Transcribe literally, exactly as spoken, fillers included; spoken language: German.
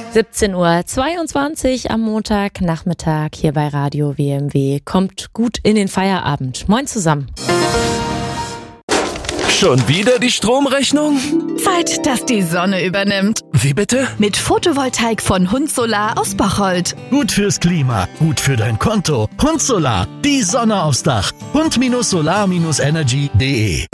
siebzehn Uhr zweiundzwanzig am Montagnachmittag hier bei Radio W M W. Kommt gut in den Feierabend. Moin zusammen. Schon wieder die Stromrechnung? Zeit, dass die Sonne übernimmt. Wie bitte? Mit Photovoltaik von Hund Solar aus Bocholt. Gut fürs Klima, gut für dein Konto. Hund Solar, die Sonne aufs Dach. Hund Solar Energy punkt de